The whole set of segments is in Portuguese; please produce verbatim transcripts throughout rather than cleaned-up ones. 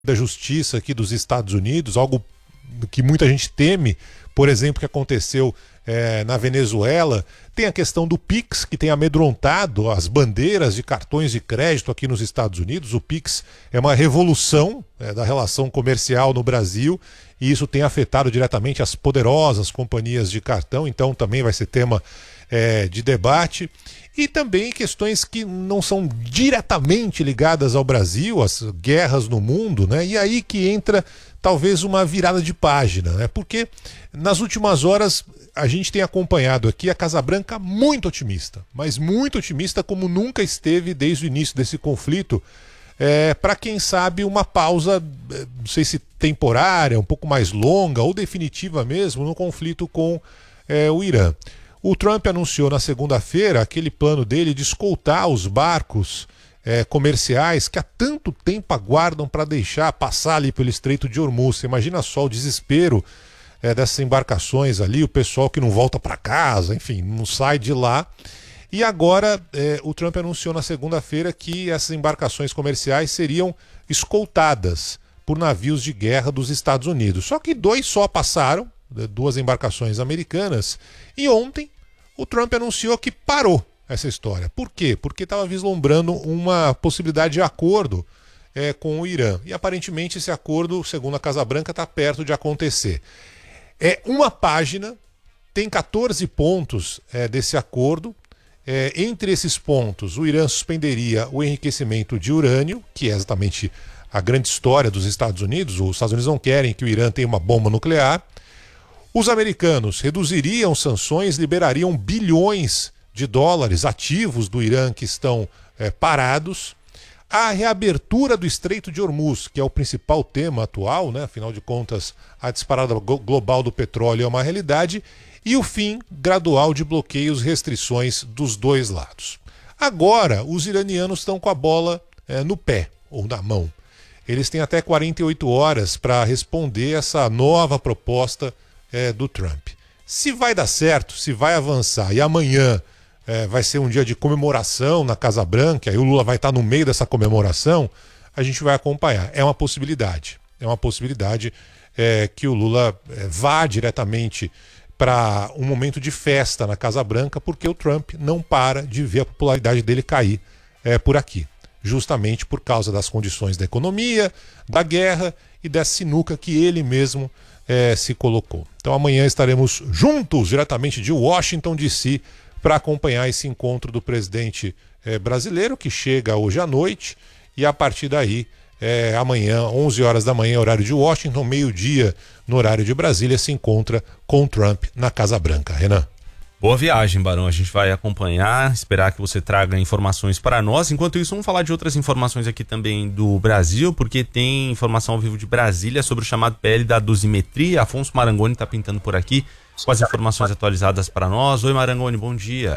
da Justiça aqui dos Estados Unidos, algo que muita gente teme, por exemplo, que aconteceu é, na Venezuela. Tem a questão do Pix, que tem amedrontado as bandeiras de cartões de crédito aqui nos Estados Unidos. O Pix é uma revolução é, da relação comercial no Brasil, e isso tem afetado diretamente as poderosas companhias de cartão, então também vai ser tema é, de debate. E também questões que não são diretamente ligadas ao Brasil, as guerras no mundo, né? E aí que entra talvez uma virada de página, né? Porque nas últimas horas a gente tem acompanhado aqui a Casa Branca muito otimista, mas muito otimista como nunca esteve desde o início desse conflito, é, para quem sabe uma pausa, não sei se temporária, um pouco mais longa ou definitiva mesmo, no conflito com é, o Irã. O Trump anunciou na segunda-feira aquele plano dele de escoltar os barcos é, comerciais que há tanto tempo aguardam para deixar passar ali pelo Estreito de Hormuz. Você imagina só o desespero é, dessas embarcações ali, o pessoal que não volta para casa, enfim, não sai de lá. E agora é, o Trump anunciou na segunda-feira que essas embarcações comerciais seriam escoltadas por navios de guerra dos Estados Unidos. Só que dois só passaram, duas embarcações americanas, e ontem o Trump anunciou que parou essa história. Por quê? Porque estava vislumbrando uma possibilidade de acordo é, com o Irã. E aparentemente esse acordo, segundo a Casa Branca, está perto de acontecer. É uma página, tem quatorze pontos é, desse acordo. É, entre esses pontos, o Irã suspenderia o enriquecimento de urânio, que é exatamente a grande história dos Estados Unidos. Os Estados Unidos não querem que o Irã tenha uma bomba nuclear. Os americanos reduziriam sanções, liberariam bilhões de dólares ativos do Irã que estão é, parados. A reabertura do Estreito de Hormuz, que é o principal tema atual, né? Afinal de contas, a disparada global do petróleo é uma realidade. E o fim gradual de bloqueios e restrições dos dois lados. Agora, os iranianos estão com a bola é, no pé, ou na mão. Eles têm até quarenta e oito horas para responder essa nova proposta É, do Trump. Se vai dar certo, se vai avançar e amanhã é, vai ser um dia de comemoração na Casa Branca, aí o Lula vai estar no meio dessa comemoração, a gente vai acompanhar. É uma possibilidade. É uma possibilidade é, que o Lula é, vá diretamente para um momento de festa na Casa Branca, porque o Trump não para de ver a popularidade dele cair é, por aqui. Justamente por causa das condições da economia, da guerra e dessa sinuca que ele mesmo É, se colocou. Então amanhã estaremos juntos, diretamente de Washington D C, para acompanhar esse encontro do presidente é, brasileiro, que chega hoje à noite, e a partir daí, é, amanhã, onze horas da manhã, horário de Washington, meio-dia, no horário de Brasília, se encontra com Trump na Casa Branca. Renan. Boa viagem, Barão. A gente vai acompanhar, esperar que você traga informações para nós. Enquanto isso, vamos falar de outras informações aqui também do Brasil, porque tem informação ao vivo de Brasília sobre o chamado P L da dosimetria. Afonso Marangoni está pintando por aqui com as informações atualizadas para nós. Oi, Marangoni, bom dia.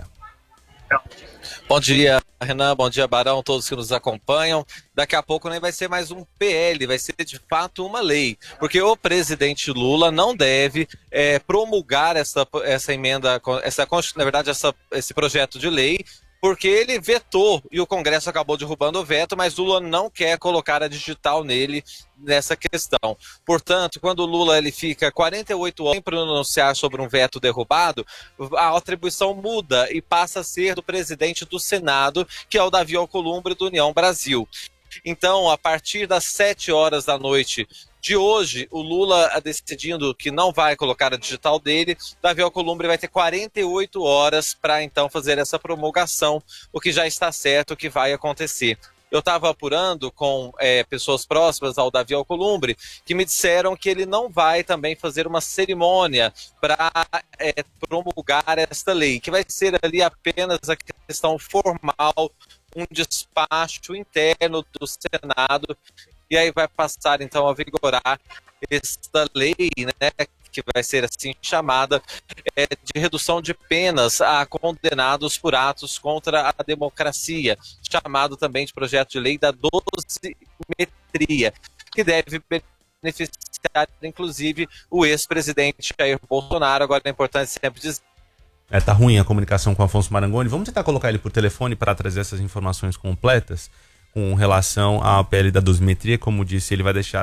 Bom dia, Renan, bom dia, Barão, todos que nos acompanham. Daqui a pouco nem vai ser mais um P L, vai ser de fato uma lei, porque o presidente Lula não deve é, promulgar essa, essa emenda, essa, na verdade essa, esse projeto de lei, porque ele vetou e o Congresso acabou derrubando o veto, mas Lula não quer colocar a digital nele nessa questão. Portanto, quando o Lula ele fica quarenta e oito horas sem pronunciar sobre um veto derrubado, a atribuição muda e passa a ser do presidente do Senado, que é o Davi Alcolumbre do União Brasil. Então, a partir das sete horas da noite de hoje, o Lula decidindo que não vai colocar a digital dele, Davi Alcolumbre vai ter quarenta e oito horas para então fazer essa promulgação, o que já está certo que vai acontecer. Eu estava apurando com é, pessoas próximas ao Davi Alcolumbre que me disseram que ele não vai também fazer uma cerimônia para é, promulgar esta lei, que vai ser ali apenas a questão formal, um despacho interno do Senado, e aí vai passar então a vigorar esta lei, né, que vai ser assim chamada, é, de redução de penas a condenados por atos contra a democracia, chamado também de projeto de lei da dosimetria, que deve beneficiar inclusive o ex-presidente Jair Bolsonaro. Agora é importante sempre dizer É, tá ruim a comunicação com o Afonso Marangoni. Vamos tentar colocar ele por telefone para trazer essas informações completas. com relação à P L da dosimetria. Como disse, ele vai deixar